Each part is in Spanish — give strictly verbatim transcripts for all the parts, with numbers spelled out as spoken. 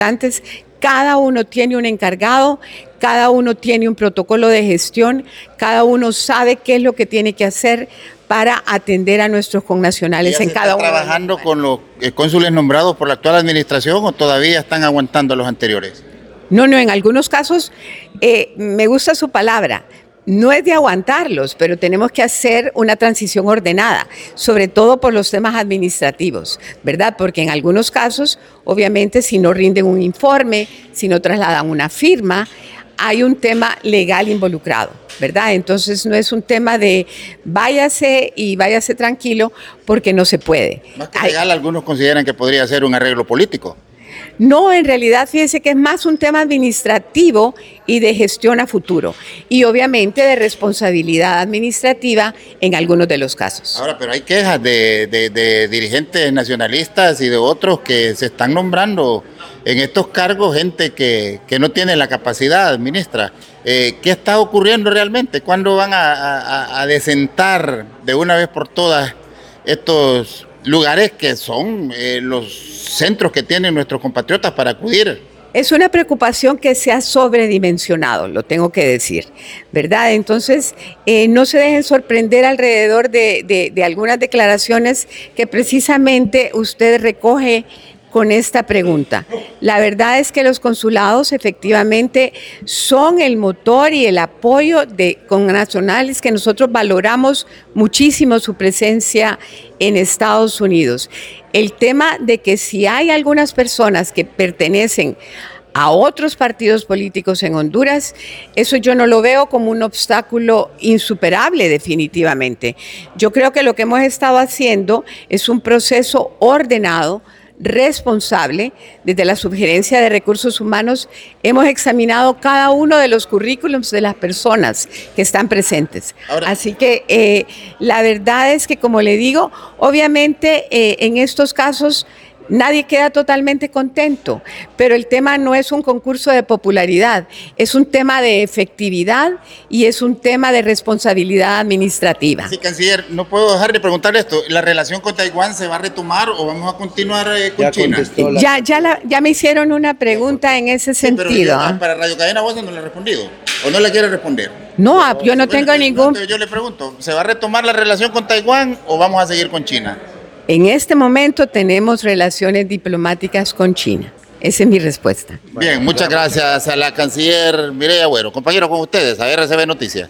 Antes, cada uno tiene un encargado, cada uno tiene un protocolo de gestión, cada uno sabe qué es lo que tiene que hacer para atender a nuestros connacionales en cada uno. ¿Están trabajando con los cónsules nombrados por la actual administración o todavía están aguantando a los anteriores? No, no, en algunos casos eh, me gusta su palabra. No es de aguantarlos, pero tenemos que hacer una transición ordenada, sobre todo por los temas administrativos, ¿verdad? Porque en algunos casos, obviamente, si no rinden un informe, si no trasladan una firma, hay un tema legal involucrado, ¿verdad? Entonces no es un tema de váyase y váyase tranquilo, porque no se puede. Más que legal, hay, algunos consideran que podría ser un arreglo político. No, en realidad, fíjese que es más un tema administrativo y de gestión a futuro. Y obviamente de responsabilidad administrativa en algunos de los casos. Ahora, pero hay quejas de, de, de dirigentes nacionalistas y de otros que se están nombrando en estos cargos gente que, que no tiene la capacidad, ministra. Eh, ¿Qué está ocurriendo realmente? ¿Cuándo van a, a, a desentar de una vez por todas estos lugares que son eh, los centros que tienen nuestros compatriotas para acudir? Es una preocupación que se ha sobredimensionado, lo tengo que decir, ¿verdad? Entonces, eh, no se dejen sorprender alrededor de, de, de algunas declaraciones que precisamente usted recoge con esta pregunta. La verdad es que los consulados efectivamente son el motor y el apoyo de connacionales que nosotros valoramos muchísimo su presencia en Estados Unidos. El tema de que si hay algunas personas que pertenecen a otros partidos políticos en Honduras, eso yo no lo veo como un obstáculo insuperable definitivamente. Yo creo que lo que hemos estado haciendo es un proceso ordenado, responsable. Desde la Subgerencia de Recursos Humanos hemos examinado cada uno de los currículums de las personas que están presentes. Ahora, así que eh, la verdad es que, como le digo, obviamente eh, en estos casos nadie queda totalmente contento, pero el tema no es un concurso de popularidad, es un tema de efectividad y es un tema de responsabilidad administrativa. Sí, canciller, no puedo dejar de preguntarle esto. ¿La relación con Taiwán se va a retomar o vamos a continuar eh, con ya China? La... Ya, ya, la, ya me hicieron una pregunta en ese sí, sentido. Pero ya, para Radio Cadena Voces no le ha respondido, ¿o no le quiere responder? No, o, yo no bueno, tengo ningún... Yo le pregunto, ¿se va a retomar la relación con Taiwán o vamos a seguir con China? En este momento tenemos relaciones diplomáticas con China. Esa es mi respuesta. Bien, muchas gracias a la canciller Mireya Agüero. Compañeros, con ustedes, a R C B Noticias.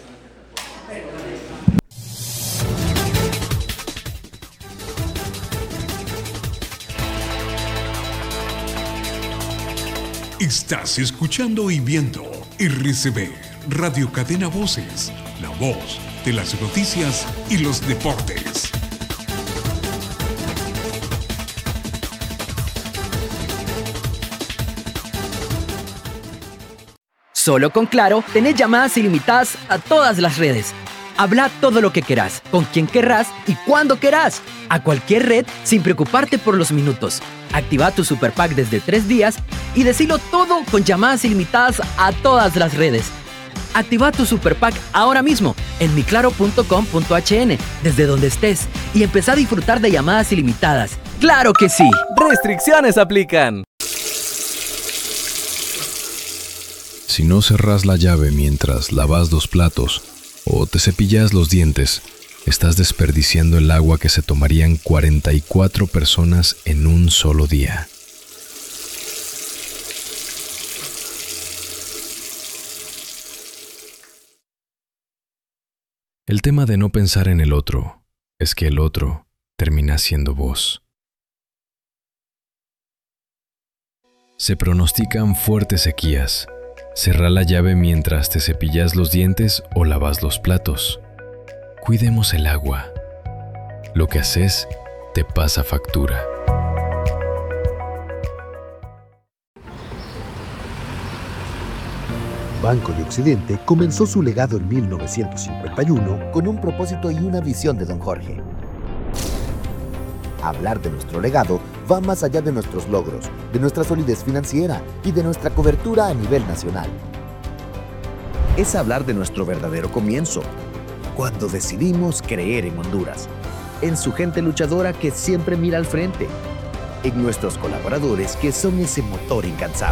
Estás escuchando y viendo R C B, Radio Cadena Voces, la voz de las noticias y los deportes. Solo con Claro, tenés llamadas ilimitadas a todas las redes. Habla todo lo que querás, con quien querrás y cuando querás. A cualquier red sin preocuparte por los minutos. Activa tu Super Pack desde tres días y decilo todo con llamadas ilimitadas a todas las redes. Activa tu Super Pack ahora mismo en mi claro punto com punto h n desde donde estés y empezá a disfrutar de llamadas ilimitadas. ¡Claro que sí! Restricciones aplican. Si no cerrás la llave mientras lavas los platos o te cepillas los dientes, estás desperdiciando el agua que se tomarían cuarenta y cuatro personas en un solo día. El tema de no pensar en el otro es que el otro termina siendo vos. Se pronostican fuertes sequías. Cerrá la llave mientras te cepillas los dientes o lavas los platos. Cuidemos el agua. Lo que haces te pasa factura. Banco de Occidente comenzó su legado en mil novecientos cincuenta y uno con un propósito y una visión de don Jorge. Hablar de nuestro legado va más allá de nuestros logros, de nuestra solidez financiera y de nuestra cobertura a nivel nacional. Es hablar de nuestro verdadero comienzo, cuando decidimos creer en Honduras, en su gente luchadora que siempre mira al frente, en nuestros colaboradores que son ese motor incansable.